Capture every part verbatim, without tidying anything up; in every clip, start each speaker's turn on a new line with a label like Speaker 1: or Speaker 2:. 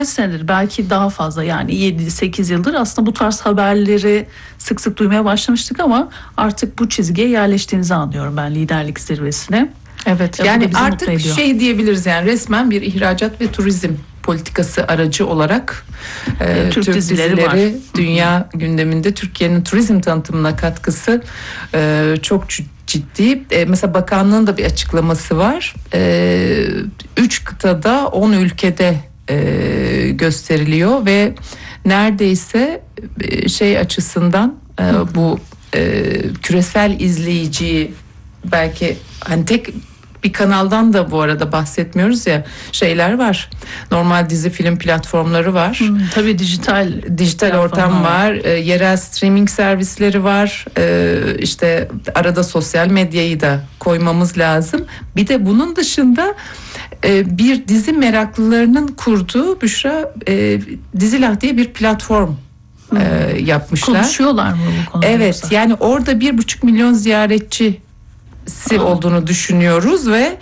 Speaker 1: senedir, belki daha fazla, yani yedi sekiz yıldır aslında bu tarz haberleri sık sık duymaya başlamıştık ama artık bu çizgiye yerleştiğinizi anlıyorum ben, liderlik zirvesine.
Speaker 2: Evet,
Speaker 1: Ya
Speaker 2: yani
Speaker 1: bu da bizi mutlu
Speaker 2: artık
Speaker 1: ediyor.
Speaker 2: şey diyebiliriz, yani resmen bir ihracat ve turizm politikası aracı olarak e,
Speaker 1: Türk
Speaker 2: Türk,
Speaker 1: dizileri
Speaker 2: dizileri,
Speaker 1: var.
Speaker 2: dünya gündeminde Türkiye'nin turizm tanıtımına katkısı e, çok ciddi. E, mesela bakanlığın da bir açıklaması var. E, üç kıtada on ülkede e, gösteriliyor ve neredeyse e, şey açısından e, bu e, küresel izleyiciyi, belki hani tek bir kanaldan da bu arada bahsetmiyoruz ya, şeyler var. Normal dizi film platformları var.
Speaker 1: Hmm, tabii dijital
Speaker 2: dijital ortam var. E, yerel streaming servisleri var. E, işte arada sosyal medyayı da koymamız lazım. Bir de bunun dışında e, bir dizi meraklılarının kurduğu, Büşra, e, Dizilah diye bir platform hmm. e, yapmışlar.
Speaker 1: Konuşuyorlar mı bu konuda?
Speaker 2: Evet,
Speaker 1: yoksa?
Speaker 2: yani orada bir buçuk milyon ziyaretçi olduğunu düşünüyoruz ve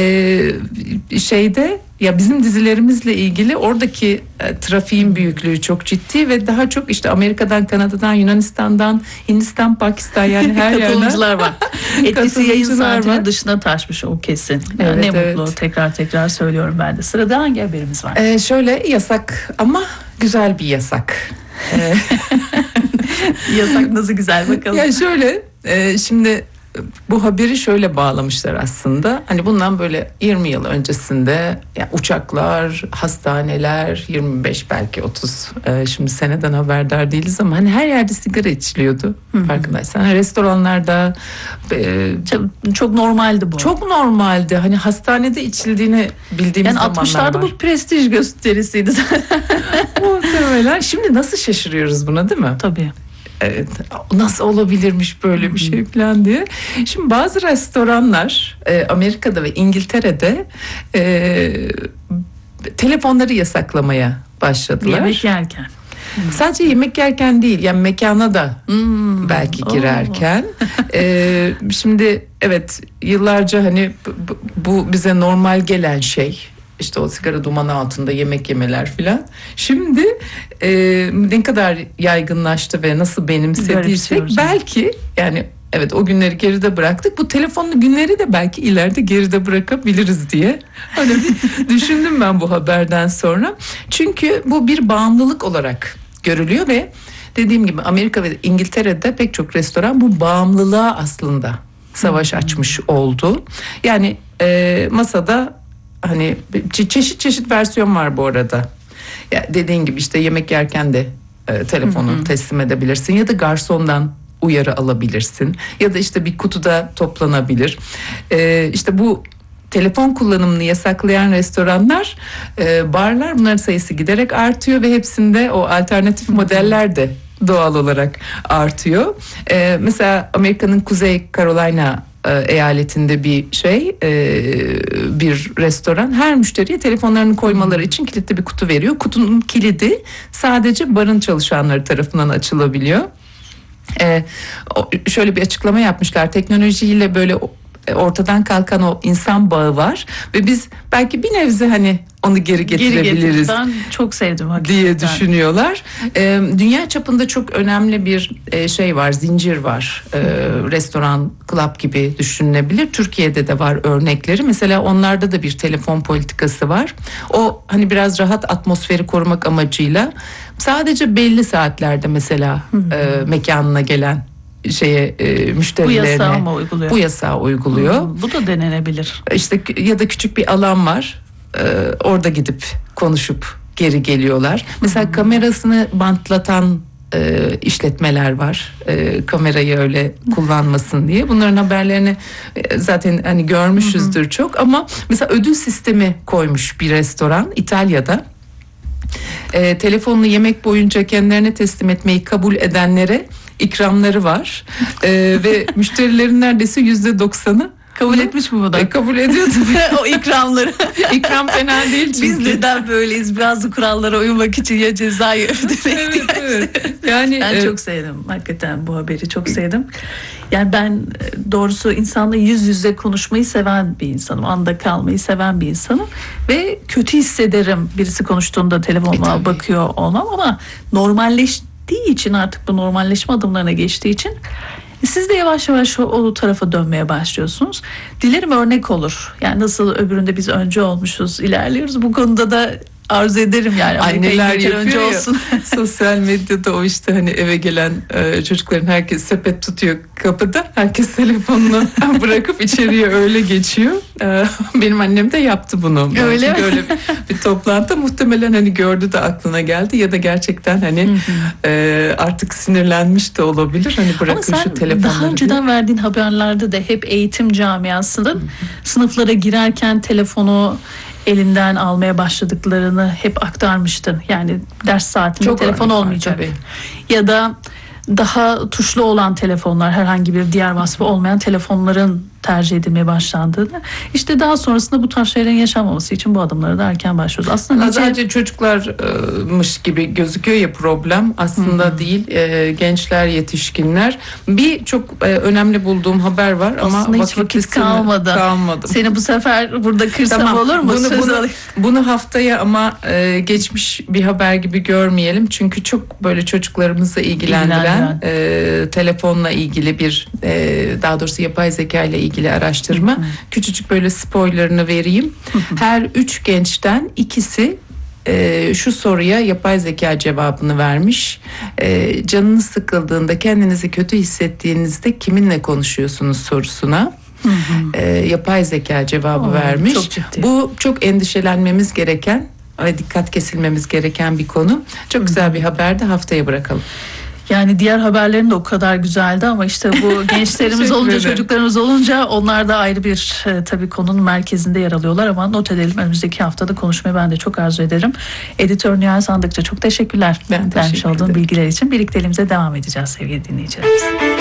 Speaker 2: e, şeyde, ya bizim dizilerimizle ilgili oradaki e, trafiğin büyüklüğü çok ciddi ve daha çok işte Amerika'dan, Kanada'dan, Yunanistan'dan, Hindistan, Pakistan, yani her yerden
Speaker 1: katılımcılar var. Etkisi yayın saatinin
Speaker 2: var.
Speaker 1: dışına taşmış o kesin. Yani
Speaker 2: Evet,
Speaker 1: ne
Speaker 2: evet.
Speaker 1: mutlu, tekrar tekrar söylüyorum ben de. Sırada hangi haberimiz var?
Speaker 2: E, şöyle yasak ama güzel bir yasak. E,
Speaker 1: Yasak nasıl güzel, bakalım.
Speaker 2: yani şöyle e, şimdi bu haberi şöyle bağlamışlar aslında. Hani bundan böyle yirmi yıl öncesinde yani uçaklar, hastaneler, yirmi beş belki otuz, e, şimdi seneden haberdar değiliz ama hani her yerde sigara içiliyordu. Hı-hı. Farkındaysan. Hani restoranlarda e,
Speaker 1: çok, çok normaldi bu.
Speaker 2: Çok normaldi. Hani hastanede içildiğini bildiğimiz
Speaker 1: yani
Speaker 2: zamanlar var.
Speaker 1: altmışlarda bu prestij gösterisiydi zaten.
Speaker 2: Muhtemelen. Şimdi nasıl şaşırıyoruz buna, değil mi?
Speaker 1: Tabii.
Speaker 2: Evet, nasıl olabilirmiş böyle bir şey falan diye. Şimdi bazı restoranlar e, Amerika'da ve İngiltere'de e, telefonları yasaklamaya başladılar.
Speaker 1: Yemek yerken.
Speaker 2: Hmm. Sadece yemek yerken değil, yani mekana da hmm. belki girerken. e, şimdi evet, yıllarca hani bu, bu bize normal gelen şey, İşte o sigara dumanı altında yemek yemeler filan. Şimdi e, ne kadar yaygınlaştı ve nasıl benimsediysek belki, yani evet, o günleri geride bıraktık. Bu telefonlu günleri de belki ileride geride bırakabiliriz diye öyle bir düşündüm ben bu haberden sonra. Çünkü bu bir bağımlılık olarak görülüyor ve dediğim gibi Amerika ve İngiltere'de pek çok restoran bu bağımlılığa aslında savaş açmış oldu. Yani e, masada hani çeşit çeşit versiyon var bu arada. Ya dediğin gibi işte yemek yerken de e, telefonu hı hı. teslim edebilirsin ya da garsondan uyarı alabilirsin ya da işte bir kutuda toplanabilir. E, işte bu telefon kullanımını yasaklayan restoranlar, e, barlar, bunların sayısı giderek artıyor ve hepsinde o alternatif modeller de doğal olarak artıyor. E, mesela Amerika'nın Kuzey Carolina eyaletinde bir şey, bir restoran her müşteriye telefonlarını koymaları için kilitli bir kutu veriyor. Kutunun kilidi sadece barın çalışanları tarafından açılabiliyor. Şöyle bir açıklama yapmışlar. Teknolojiyle böyle ortadan kalkan o insan bağı var ve biz belki bir nebze hani onu geri getirebiliriz.
Speaker 1: Ben çok sevdim hakikaten
Speaker 2: diye düşünüyorlar. Ee, dünya çapında çok önemli bir e, şey var, zincir var. Ee, restoran, club gibi düşünülebilir. Türkiye'de de var örnekleri. Mesela onlarda da bir telefon politikası var. O hani biraz rahat atmosferi korumak amacıyla sadece belli saatlerde mesela e, mekanına gelen şeye e, müşterilerine
Speaker 1: bu yasağı mı uyguluyor?
Speaker 2: Bu yasağı uyguluyor.
Speaker 1: Hmm, bu da denenebilir.
Speaker 2: İşte ya da küçük bir alan var. E, orada gidip konuşup geri geliyorlar. Mesela hmm. kamerasını bantlatan e, işletmeler var. E, kamerayı öyle kullanmasın diye. Bunların haberlerini e, zaten hani görmüşüzdür hmm. çok, ama mesela ödül sistemi koymuş bir restoran İtalya'da. E, telefonunu yemek boyunca kendilerine teslim etmeyi kabul edenlere ikramları var ee, ve müşterilerin neredeyse yüzde doksanı
Speaker 1: Kabul etmiş mi bu da?
Speaker 2: E, kabul ediyordu.
Speaker 1: O ikramları.
Speaker 2: İkram fena değil çünkü.
Speaker 1: Biz neden böyleyiz? Bazı kurallara uymak için ya ceza ya ödeme
Speaker 2: Evet,
Speaker 1: ihtiyaç.
Speaker 2: evet. Yani
Speaker 1: Ben
Speaker 2: e,
Speaker 1: çok sevdim. Hakikaten bu haberi çok sevdim. Yani ben e, doğrusu insanla yüz yüze konuşmayı seven bir insanım. Anda kalmayı seven bir insanım. Ve kötü hissederim birisi konuştuğunda telefonuma
Speaker 2: E, tabii.
Speaker 1: bakıyor olmam ama normalleştiği için, artık bu normalleşme adımlarına geçtiği için siz de yavaş yavaş o, o tarafa dönmeye başlıyorsunuz. Dilerim örnek olur. Yani nasıl öbüründe biz önce olmuşuz, ilerliyoruz. Bu konuda da arzu ederim yani. Amerika,
Speaker 2: anneler
Speaker 1: İngiltere
Speaker 2: yapıyor
Speaker 1: önce
Speaker 2: ya,
Speaker 1: olsun.
Speaker 2: sosyal medyada o işte hani eve gelen e, çocukların herkes sepet tutuyor kapıda. Herkes telefonunu bırakıp içeriye öyle geçiyor. E, benim annem de yaptı bunu.
Speaker 1: Öyle
Speaker 2: Çünkü
Speaker 1: mi?
Speaker 2: öyle bir, bir toplantıda muhtemelen hani gördü de aklına geldi ya da gerçekten hani e, artık sinirlenmiş de olabilir. Hani
Speaker 1: Ama
Speaker 2: bırakın şu
Speaker 1: sen
Speaker 2: telefonları
Speaker 1: daha önceden
Speaker 2: diye.
Speaker 1: verdiğin haberlerde de hep eğitim camiasında sınıflara girerken telefonu elinden almaya başladıklarını hep aktarmıştın. Yani ders saatinde
Speaker 2: Çok
Speaker 1: telefon
Speaker 2: örnek var,
Speaker 1: olmayacak.
Speaker 2: tabii.
Speaker 1: Ya da daha tuşlu olan telefonlar, herhangi bir diğer vasfı olmayan telefonların tercih edilmeye başlandığını, işte daha sonrasında bu tarz şeylerin yaşanmaması için bu adımları da erken başlıyoruz. Aslında nice...
Speaker 2: Sadece çocuklarmış gibi gözüküyor ya problem. Aslında
Speaker 1: Hmm.
Speaker 2: değil. E, gençler, yetişkinler. Bir çok e, önemli bulduğum haber var ama
Speaker 1: Aslında hiç vakit
Speaker 2: sınır-
Speaker 1: kalmadı.
Speaker 2: kalmadı.
Speaker 1: Seni bu sefer burada kırsam
Speaker 2: Tamam,
Speaker 1: olur mu?
Speaker 2: Bunu,
Speaker 1: Söz
Speaker 2: bunu,
Speaker 1: alayım.
Speaker 2: bunu haftaya ama e, geçmiş bir haber gibi görmeyelim. Çünkü çok böyle çocuklarımızı ilgilendiren e, telefonla ilgili bir e, daha doğrusu yapay zeka ile ilgili araştırma. Küçücük böyle spoilerını vereyim. Her üç gençten ikisi e, şu soruya yapay zeka cevabını vermiş. E, canınız sıkıldığında, kendinizi kötü hissettiğinizde kiminle konuşuyorsunuz sorusuna.
Speaker 1: Hı hı.
Speaker 2: E, yapay zeka cevabı
Speaker 1: Oo,
Speaker 2: vermiş.
Speaker 1: çok ciddi.
Speaker 2: Bu çok endişelenmemiz gereken ve dikkat kesilmemiz gereken bir konu. Çok güzel bir haber de haftaya bırakalım.
Speaker 1: Yani diğer haberlerin de o kadar güzeldi ama işte bu gençlerimiz
Speaker 2: Teşekkür
Speaker 1: olunca,
Speaker 2: ederim.
Speaker 1: çocuklarımız olunca onlar da ayrı bir e, tabii konunun merkezinde yer alıyorlar ama not edelim, önümüzdeki haftada konuşmayı ben de çok arzu ederim. Editör Nihal Sandıkça çok teşekkürler.
Speaker 2: Ben
Speaker 1: Vermiş
Speaker 2: teşekkür
Speaker 1: olduğum
Speaker 2: ederim.
Speaker 1: bilgiler için. Birlikteliğimize devam edeceğiz sevgili dinleyicilerimiz.